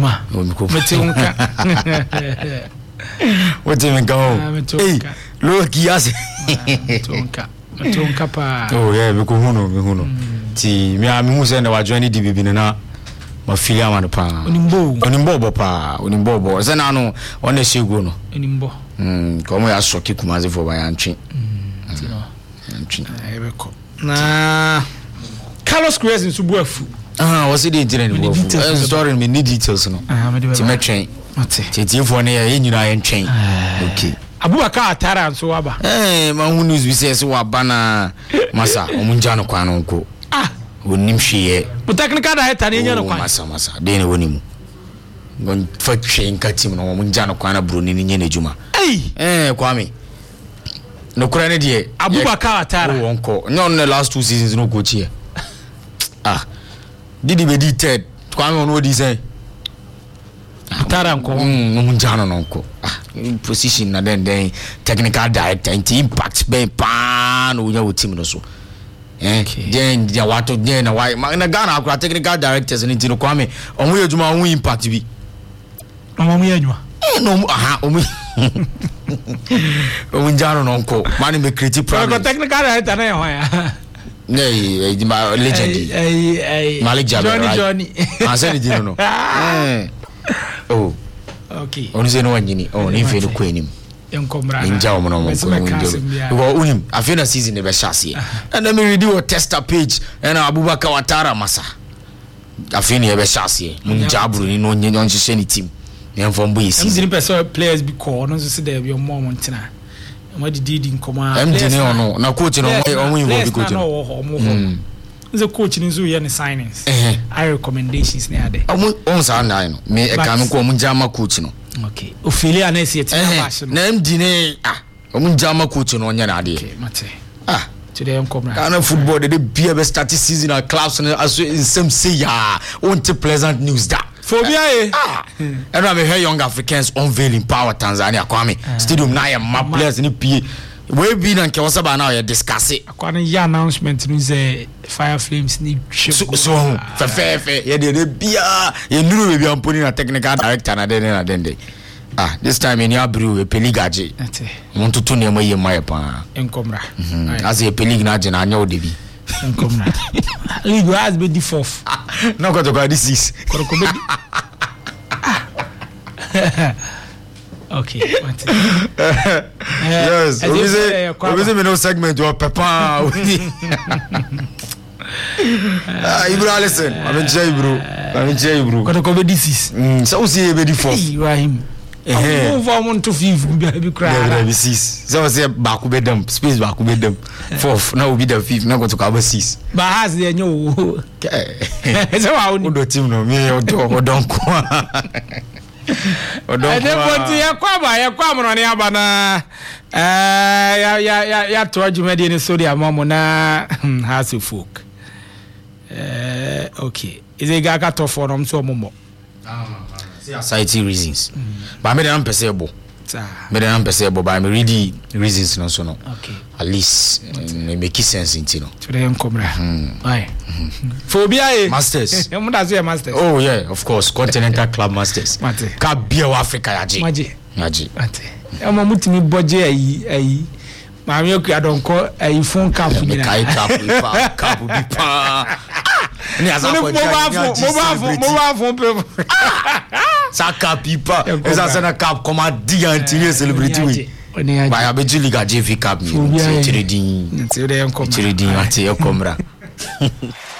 juma mete unka what even go hey look yes unka pa oh yeah me ko huno ti me hu se na wa join di bibi na ma fili amano pa onimbo pa onimbo se na no ona shegu no onimbo komo ya soki kumaze fo ba yantwi ebeko na Carlos Queiroz in Subuafu what's it internet story me need details no ti me train ti for na ye nyina ye train okay Abubakar Atara nso waba ma hu news bi say wa bana masa omunja no kwa no nko wonim hwe but technical director na nya no kwa masa de ne wonimu gon fa hwe nka team no omunja no kwa na broni ni nya na juma kwame no kura ne de Abubakar Atara wonko no the last 2 seasons no coach here didi be di third kwame ono di say Atara nko omunja no nko position na then technical director impact be pa no nya wo team no so then ya wato then na why na Ghana akwa technical directors ni tino kwame omo yejuma omo impact bi omo yejuma no omo njaro no nko man me creative problem technical director na ya legend Malik Jabir Johnny answer di no oh okay onu se no wanyini ni fe no kwanim enkomra inja omo no ko unim afina season e be shase and let me read your tester page and Abubakar Atara masa afina e be shase munja aburu ni no nyen hye ni team ne fo mbo yesi season person players be call no so se there be more montina am did nkoma MD ne ono na coach no omo involve be coach no the coach ni zo ye ne signings I recommendations ne ade on sa na no me e kan ko munja ma coach no okay Ophelia na sie tia bash no na MD ne munja ma coach no nya na ade okay mate today enkomra Ghana football they be be start season at clubs as in some say ya won't pleasant news that phobia and I hear young Africans unveiling power Tanzania kwame stadium na ya ma players ni pie we be na nke wasaba na ya discuss akwa na ya announcement ni say Fire Flames ni so fe ya de bia ya nuru be amponi na technical director na den this time in Abru we peligaje want to ne maye maye pa enkomra as a pelig na je na anya odebi enkomra league has been the fourth no go to this is okay yes obviously me no segment or papa Ibro listen I'm enjoy bro go to this is so see be the fourth you are him move on to fifth be cry be six so say back be them space back be them fourth now be the fifth now go to cover six but has the nyo so how do team no me odon ko Edeboti yakwa mo ne aba na ya to adwumade ne so dia mamo na house folk okay is it gaga to for them so momo society reasons but me dey am perceive but me read reasons no so no okay at least make sense into no today enkomra aye phobia masters em da so masters oh yeah of course continental club masters ka bia Africa yaje mate em mutimi boje ayi ma me ku adonko ayi phone cap ni na kai cap bi pa ni asa ko mobile phone pe saka pipa esa sana cap comme dia anti celebrity we ba ya be liga JV cap ni tiredi ati komra